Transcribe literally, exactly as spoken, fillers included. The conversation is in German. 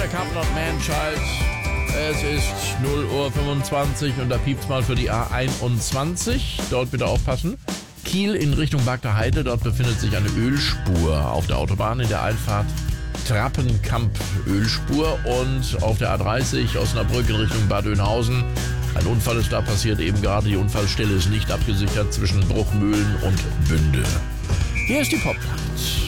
der Carpenter Manchild. Es ist null Uhr fünfundzwanzig und da piept's mal für die A einundzwanzig. Dort bitte aufpassen. Kiel in Richtung Bagder Heide, dort befindet sich eine Ölspur auf der Autobahn in der Einfahrt Trappenkamp Ölspur und auf der A dreißig Osnabrück in Richtung Bad Oeynhausen. Ein Unfall ist da passiert, eben gerade die Unfallstelle ist nicht abgesichert zwischen Bruchmühlen und Bünde. Hier ist die Popnacht.